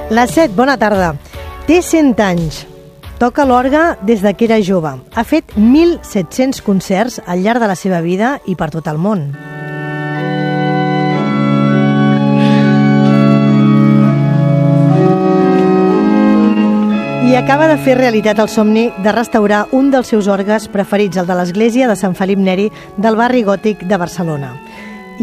La Set, bona tarda. Té 100 anys. Toca l'orgue des que era jove. Ha fet 1.700 concerts al llarg de la seva vida i per tot el món. I acaba de fer realitat el somni de restaurar un dels seus orgues preferits, el de l'església de Sant Felip Neri del barri gòtic de Barcelona.